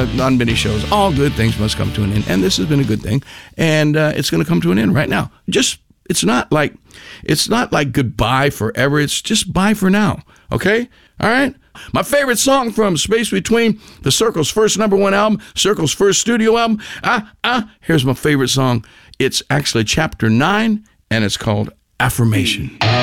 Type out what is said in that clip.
on many shows, all good things must come to an end. And this has been a good thing. And it's going to come to an end right now. It's not like goodbye forever. It's just bye for now. Okay? All right? My favorite song from Space Between, the Circle's first #1 album, Circle's first studio album. Here's my favorite song. It's actually chapter 9, and it's called Affirmation.